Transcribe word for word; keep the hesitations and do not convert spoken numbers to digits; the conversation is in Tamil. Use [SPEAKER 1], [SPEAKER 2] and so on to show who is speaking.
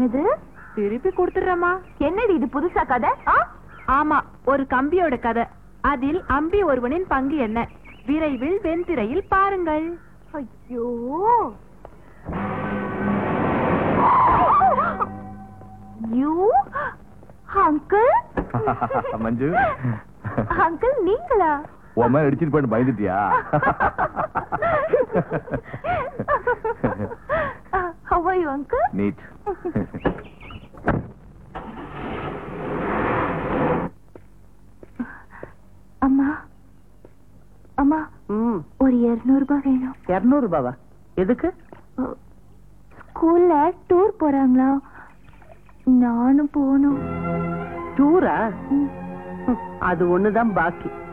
[SPEAKER 1] என்னது?
[SPEAKER 2] திருப்பி கொடுத்துடுறமா.
[SPEAKER 1] என்னடி இது புதுசா கதை?
[SPEAKER 2] ஆமா, ஒரு கம்பியோட கதை. அதில் அம்பி ஒருவனின் பங்கு என்ன? விரைவில் வெண்திரையில் பாருங்கள்.
[SPEAKER 1] ஐயோ, யூ அங்கிள்.
[SPEAKER 3] மஞ்சு,
[SPEAKER 1] அங்கிள் நீங்களா?
[SPEAKER 3] உன் அடிச்சிட்டு போயிட்டு பயந்துட்டியா?
[SPEAKER 1] How are you, uncle?
[SPEAKER 3] Neat.
[SPEAKER 1] அம்மா அம்மா, ஒரு இருநூறு ரூபாய் வேணும்.
[SPEAKER 4] இருநூறு ரூபாவா? எதுக்கு?
[SPEAKER 1] ஸ்கூல்ல டூர் போறாங்களா, நானும் போகணும்.
[SPEAKER 4] டூரா? அது ஒண்ணுதான் பாக்கி.